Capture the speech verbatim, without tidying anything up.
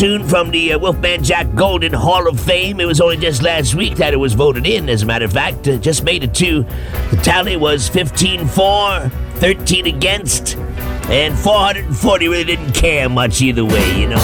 Cartoon from the uh, Wolfman Jack Golden Hall of Fame. It was only just last week that it was voted in, as a matter of fact. Uh, just made it to. The tally was fifteen for, thirteen against, and four hundred forty really didn't care much either way, you know.